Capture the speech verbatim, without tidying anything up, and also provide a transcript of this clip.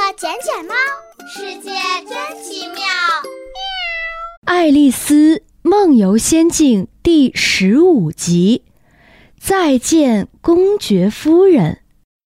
捡捡猫，世界真奇妙。 爱丽丝梦游仙境第十五集，再见公爵夫人。